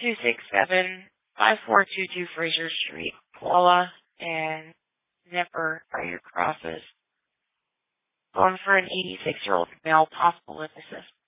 267-5422 Fraser Street, Paula and Nipper are your crosses. Going for an 86-year-old male, possible with assist.